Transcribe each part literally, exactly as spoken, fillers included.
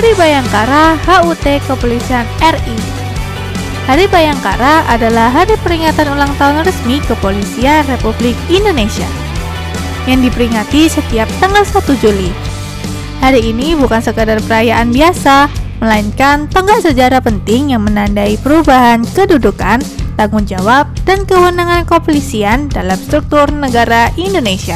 Hari Bayangkara H U T Kepolisian R I. Hari Bayangkara adalah hari peringatan ulang tahun resmi Kepolisian Republik Indonesia yang diperingati setiap tanggal satu Juli. Hari ini bukan sekadar perayaan biasa, melainkan tonggak sejarah penting yang menandai perubahan kedudukan, tanggung jawab, dan kewenangan kepolisian dalam struktur negara Indonesia.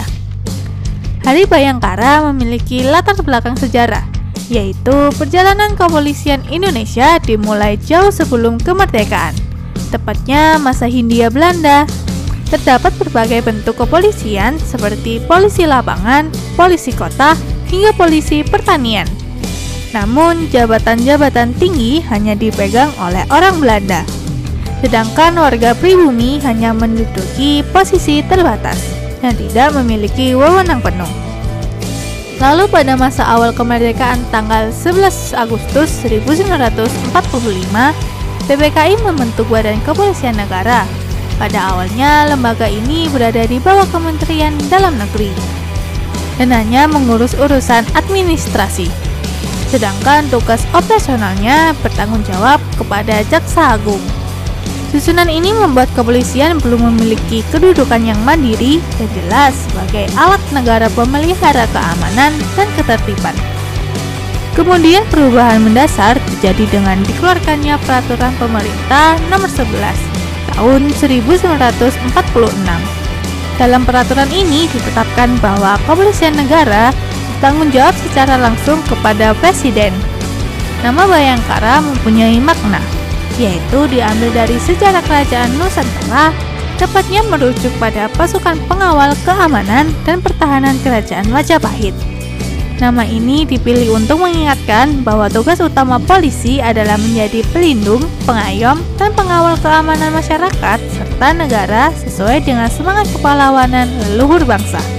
Hari Bayangkara memiliki latar belakang sejarah, yaitu perjalanan kepolisian Indonesia dimulai jauh sebelum kemerdekaan, tepatnya masa Hindia Belanda. Terdapat berbagai bentuk kepolisian seperti polisi lapangan, polisi kota, hingga polisi pertanian. Namun, jabatan-jabatan tinggi hanya dipegang oleh orang Belanda, sedangkan warga pribumi hanya menduduki posisi terbatas yang tidak memiliki wewenang penuh. Lalu pada masa awal kemerdekaan tanggal sebelas Agustus seribu sembilan ratus empat puluh lima, P P K I membentuk Badan Kepolisian Negara. Pada awalnya, lembaga ini berada di bawah Kementerian Dalam Negeri dan hanya mengurus urusan administrasi. Sedangkan tugas operasionalnya bertanggung jawab kepada Jaksa Agung. Susunan ini membuat kepolisian belum memiliki kedudukan yang mandiri dan jelas sebagai alat negara pemelihara keamanan dan ketertiban. Kemudian perubahan mendasar terjadi dengan dikeluarkannya Peraturan Pemerintah Nomor sebelas Tahun seribu sembilan ratus empat puluh enam. Dalam peraturan ini ditetapkan bahwa kepolisian negara bertanggung jawab secara langsung kepada Presiden. Nama Bayangkara mempunyai makna, yaitu diambil dari sejarah kerajaan Nusantara, tepatnya merujuk pada pasukan pengawal keamanan dan pertahanan kerajaan Majapahit. Nama ini dipilih untuk mengingatkan bahwa tugas utama polisi adalah menjadi pelindung, pengayom, dan pengawal keamanan masyarakat serta negara sesuai dengan semangat kepahlawanan leluhur bangsa.